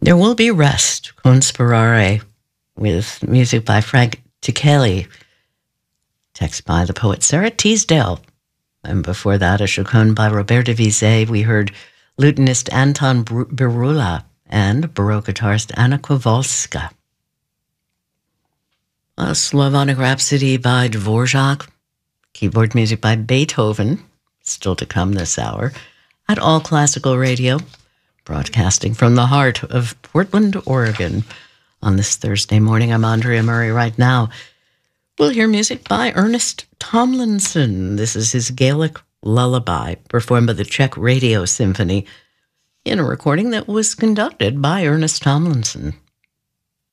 There Will Be Rest, Conspirare, with music by Frank Ticheli, text by the poet Sarah Teasdale. And before that, a chaconne by Roberto Vizet. We heard lutenist Anton Birula and Baroque guitarist Anna Kowalska. A Slavonic Rhapsody by Dvorak, keyboard music by Beethoven, still to come this hour, at All Classical Radio, broadcasting from the heart of Portland, Oregon. On this Thursday morning, I'm Andrea Murray. Right now, we'll hear music by Ernest Tomlinson. This is his Gaelic lullaby, performed by the Czech Radio Symphony, in a recording that was conducted by Ernest Tomlinson.